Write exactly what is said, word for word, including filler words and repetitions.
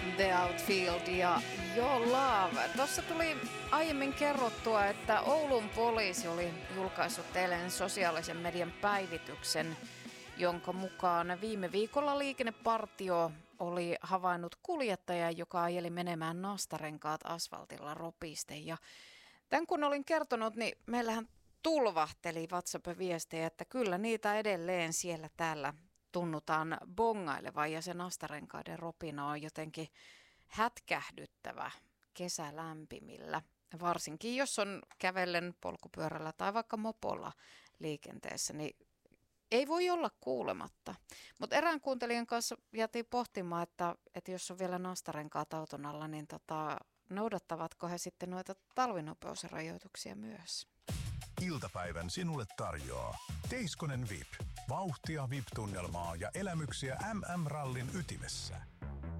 The Outfield ja Your Love. Tuossa tuli aiemmin kerrottua, että Oulun poliisi oli julkaissut eilen sosiaalisen median päivityksen, jonka mukaan viime viikolla liikennepartio oli havainnut kuljettajan, joka ajeli menemään nastarenkaat asfaltilla ropisten. Ja tämän kun olin kertonut, niin meillähän tulvahteli WhatsApp-viestejä, että kyllä niitä edelleen siellä täällä tunnutaan bongailevan ja se nastarenkaiden ropina on jotenkin hätkähdyttävä kesälämpimillä. Varsinkin jos on kävellen polkupyörällä tai vaikka mopolla liikenteessä, niin ei voi olla kuulematta. Mutta erään kuuntelijan kanssa jätiin pohtimaan, että, että jos on vielä nastarenkaat auton alla, niin tota, noudattavatko he sitten noita talvinopeusrajoituksia myös? Iltapäivän sinulle tarjoaa Teiskonen V I P. Vauhtia V I P-tunnelmaa ja elämyksiä M M-rallin ytimessä.